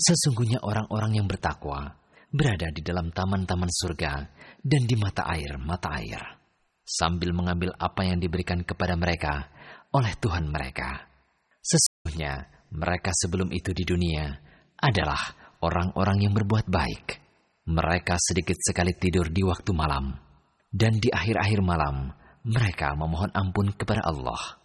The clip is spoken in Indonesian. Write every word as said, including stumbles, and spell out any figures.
Sesungguhnya orang-orang yang bertakwa berada di dalam taman-taman surga dan di mata air-mata air, sambil mengambil apa yang diberikan kepada mereka oleh Tuhan mereka. Sesungguhnya mereka sebelum itu di dunia adalah orang-orang yang berbuat baik. Mereka sedikit sekali tidur di waktu malam, dan di akhir-akhir malam mereka memohon ampun kepada Allah.